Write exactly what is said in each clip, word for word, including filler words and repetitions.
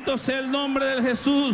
Bendito sea el nombre de Jesús.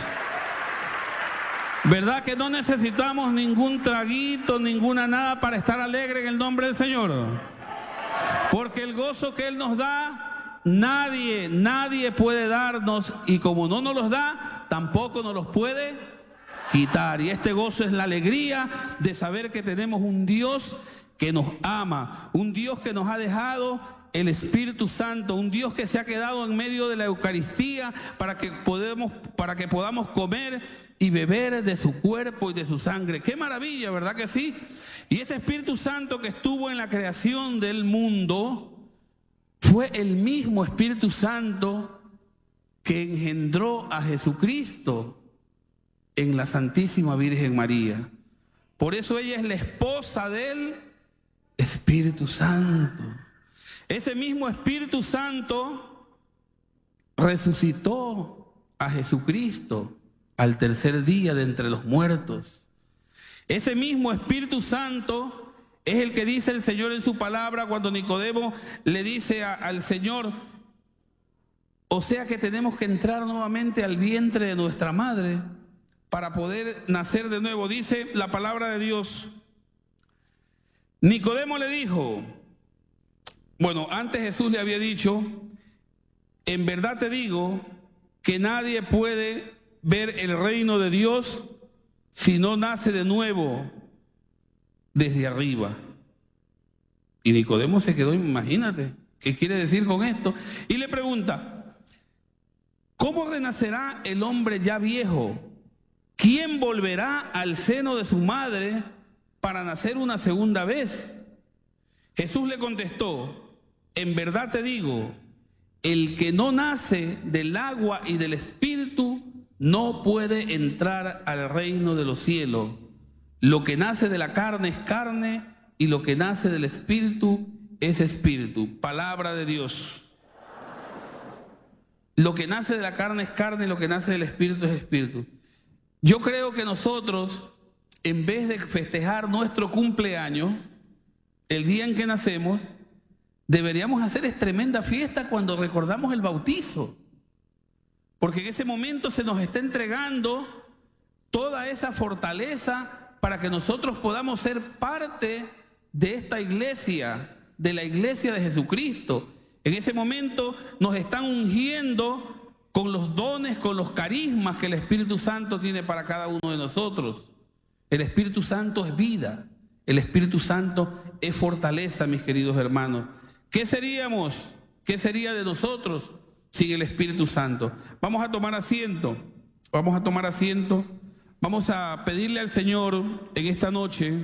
¿Verdad que no necesitamos ningún traguito, ninguna nada para estar alegre en el nombre del Señor? Porque el gozo que Él nos da, nadie, nadie puede darnos, y como no nos los da, tampoco nos los puede quitar. Y este gozo es la alegría de saber que tenemos un Dios que nos ama, un Dios que nos ha dejado el Espíritu Santo, un Dios que se ha quedado en medio de la Eucaristía para que podamos, para que podamos comer y beber de su cuerpo y de su sangre. ¡Qué maravilla!, ¿verdad que sí? Y ese Espíritu Santo que estuvo en la creación del mundo fue el mismo Espíritu Santo que engendró a Jesucristo en la Santísima Virgen María. Por eso ella es la esposa del Espíritu Santo. Ese mismo Espíritu Santo resucitó a Jesucristo al tercer día de entre los muertos. Ese mismo Espíritu Santo es el que dice el Señor en su palabra cuando Nicodemo le dice a, al Señor, o sea que tenemos que entrar nuevamente al vientre de nuestra madre para poder nacer de nuevo. Dice la palabra de Dios. Nicodemo le dijo, bueno, antes Jesús le había dicho, en verdad te digo que nadie puede ver el reino de Dios si no nace de nuevo desde arriba. Y Nicodemo se quedó, imagínate, ¿qué quiere decir con esto? Y le pregunta, ¿cómo renacerá el hombre ya viejo? ¿Quién volverá al seno de su madre para nacer una segunda vez? Jesús le contestó, en verdad te digo, el que no nace del agua y del Espíritu no puede entrar al reino de los cielos. Lo que nace de la carne es carne y lo que nace del Espíritu es Espíritu. Palabra de Dios. Lo que nace de la carne es carne y lo que nace del Espíritu es Espíritu. Yo creo que nosotros, en vez de festejar nuestro cumpleaños, el día en que nacemos, deberíamos hacer es tremenda fiesta cuando recordamos el bautizo. Porque en ese momento se nos está entregando toda esa fortaleza para que nosotros podamos ser parte de esta iglesia, de la iglesia de Jesucristo. En ese momento nos están ungiendo con los dones, con los carismas que el Espíritu Santo tiene para cada uno de nosotros. El Espíritu Santo es vida, el Espíritu Santo es fortaleza, mis queridos hermanos. ¿Qué seríamos? ¿Qué sería de nosotros sin el Espíritu Santo? Vamos a tomar asiento, vamos a tomar asiento, vamos a pedirle al Señor en esta noche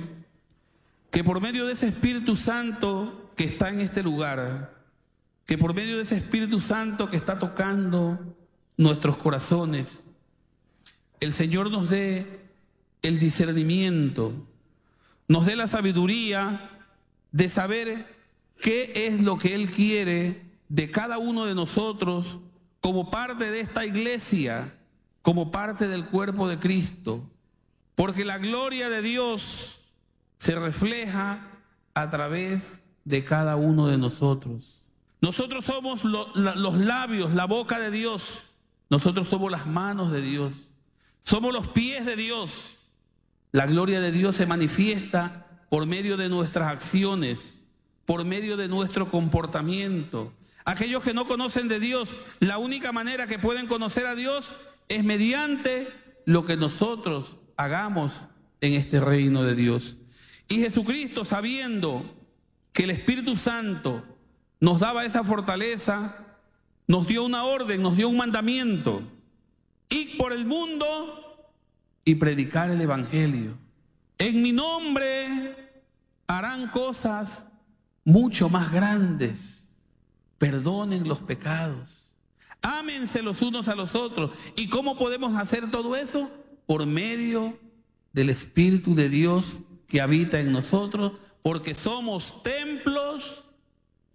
que por medio de ese Espíritu Santo que está en este lugar, que por medio de ese Espíritu Santo que está tocando nuestros corazones, el Señor nos dé el discernimiento, nos dé la sabiduría de saber qué es lo que Él quiere de cada uno de nosotros como parte de esta iglesia, como parte del cuerpo de Cristo. Porque la gloria de Dios se refleja a través de cada uno de nosotros. Nosotros somos lo, la, los labios, la boca de Dios. Nosotros somos las manos de Dios. Somos los pies de Dios. La gloria de Dios se manifiesta por medio de nuestras acciones, por medio de nuestro comportamiento. Aquellos que no conocen de Dios, la única manera que pueden conocer a Dios es mediante lo que nosotros hagamos en este reino de Dios. Y Jesucristo, sabiendo que el Espíritu Santo nos daba esa fortaleza, nos dio una orden, nos dio un mandamiento: ir por el mundo y predicar el Evangelio. En mi nombre harán cosas mucho más grandes. Perdonen los pecados. Ámense los unos a los otros. ¿Y cómo podemos hacer todo eso? Por medio del Espíritu de Dios que habita en nosotros, porque somos templos